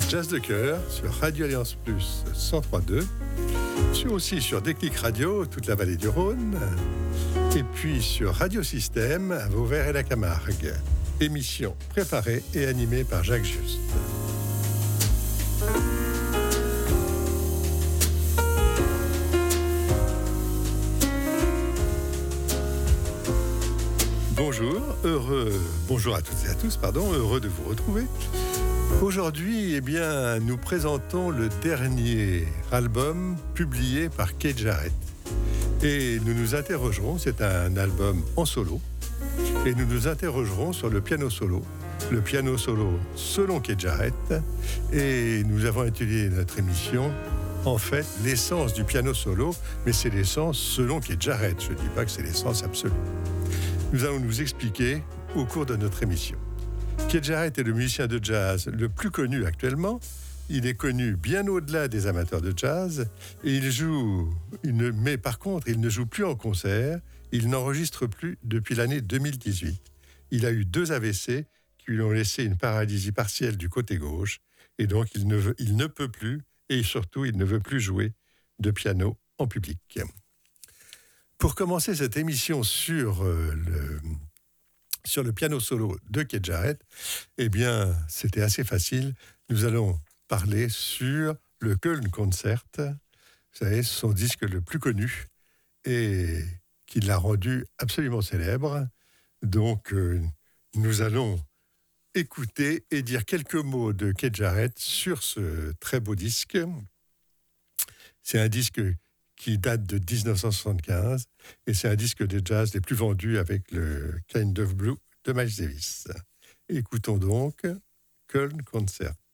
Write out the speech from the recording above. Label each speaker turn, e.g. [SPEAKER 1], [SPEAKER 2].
[SPEAKER 1] Jazz de cœur sur Radio Alliance Plus 103.2, aussi sur Déclic Radio, toute la vallée du Rhône, et puis sur Radio Système à Vauvert et la Camargue. Émission préparée et animée par Jacques Juste. Bonjour à toutes et à tous, heureux de vous retrouver. Aujourd'hui, nous présentons le dernier album publié par Keith Jarrett. Et nous nous interrogerons, c'est un album en solo, et nous nous interrogerons sur le piano solo selon Keith Jarrett. Et nous avons étudié notre émission, en fait, l'essence du piano solo, mais c'est l'essence selon Keith Jarrett. Je ne dis pas que c'est l'essence absolue. Nous allons nous expliquer au cours de notre émission. Keith Jarrett est le musicien de jazz le plus connu actuellement. Il est connu bien au-delà des amateurs de jazz. Et mais par contre, il ne joue plus en concert. Il n'enregistre plus depuis l'année 2018. Il a eu 2 AVC qui lui ont laissé une paralysie partielle du côté gauche. Et donc, il ne peut plus, et surtout, il ne veut plus jouer de piano en public. Pour commencer cette émission sur le piano solo de Keith Jarrett, c'était assez facile. Nous allons parler sur le Köln Concert. Vous savez, son disque le plus connu et qui l'a rendu absolument célèbre. Donc, nous allons écouter et dire quelques mots de Keith Jarrett sur ce très beau disque. C'est un disque qui date de 1975, et c'est un disque de jazz les plus vendus avec le Kind of Blue de Miles Davis. Écoutons donc Köln Concert.